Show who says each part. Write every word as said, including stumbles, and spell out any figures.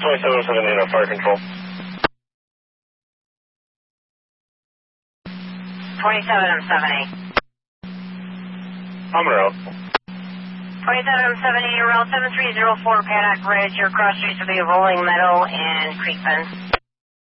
Speaker 1: twenty-seven oh seven eight, fire control.
Speaker 2: twenty-seven oh seven eight.
Speaker 1: Amarillo.
Speaker 2: twenty-seven oh seven eight, route seven three zero four, Paddock Ridge. Your cross streets will be Rolling Meadow and Creek Bend.